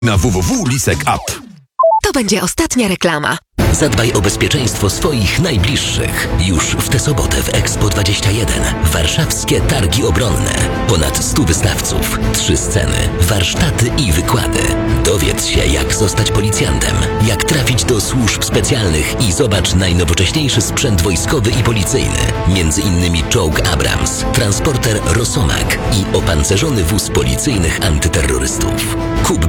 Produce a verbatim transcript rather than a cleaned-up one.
Na w w w kropka lisek app. To będzie ostatnia reklama. Zadbaj o bezpieczeństwo swoich najbliższych. Już w tę sobotę w Expo dwadzieścia jeden. Warszawskie Targi Obronne. Ponad stu wystawców, trzy sceny, warsztaty i wykłady. Dowiedz się, jak zostać policjantem, jak trafić do służb specjalnych i zobacz najnowocześniejszy sprzęt wojskowy i policyjny. Między innymi czołg Abrams, transporter Rosomak i opancerzony wóz policyjnych antyterrorystów. Kup